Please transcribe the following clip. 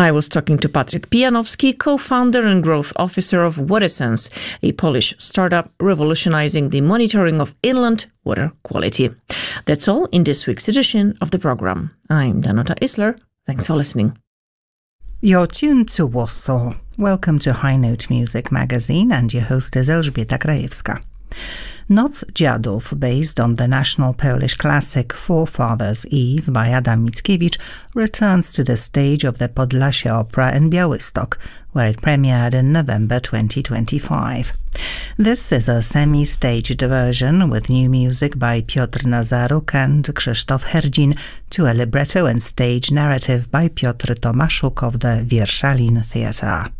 I was talking to Patryk Pijanowski, co-founder and growth officer of WaterSense, a Polish startup revolutionizing the monitoring of inland water quality. That's all in this week's edition of the program. I'm Danuta Isler. Thanks for listening. You're tuned to Warsaw. Welcome to High Note Music Magazine, and your host is Elżbieta Krajewska. Noc Dziadów, based on the national Polish classic Forefathers' Eve by Adam Mickiewicz, returns to the stage of the Podlasie Opera in Białystok, where it premiered in November 2025. This is a semi-staged version with new music by Piotr Nazaruk and Krzysztof Herdzin to a libretto and stage narrative by Piotr Tomaszuk of the Wierszalin Theatre.